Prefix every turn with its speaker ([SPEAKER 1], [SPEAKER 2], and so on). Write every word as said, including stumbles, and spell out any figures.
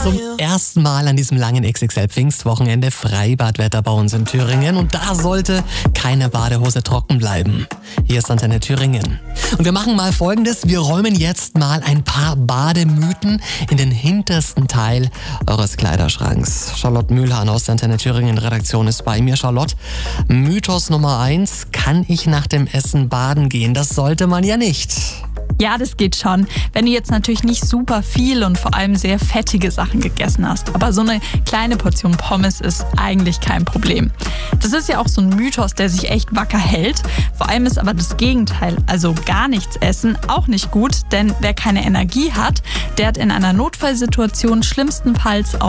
[SPEAKER 1] Zum ersten Mal an diesem langen X X L-Pfingstwochenende Freibadwetter bei uns in Thüringen und da sollte keine Badehose trocken bleiben. Hier ist Antenne Thüringen. Und wir machen mal Folgendes, wir räumen jetzt mal ein paar Bademythen in den hintersten Teil eures Kleiderschranks. Charlotte Mühlhahn aus der Antenne Thüringen Redaktion ist bei mir. Charlotte, Mythos Nummer eins, kann ich nach dem Essen baden gehen? Das sollte man ja nicht.
[SPEAKER 2] Ja, das geht schon, wenn du jetzt natürlich nicht super viel und vor allem sehr fettige Sachen gegessen hast. Aber so eine kleine Portion Pommes ist eigentlich kein Problem. Das ist ja auch so ein Mythos, der sich echt wacker hält. Vor allem ist aber das Gegenteil, also gar nichts essen, auch nicht gut. Denn wer keine Energie hat, der hat in einer Notfallsituation schlimmstenfalls auch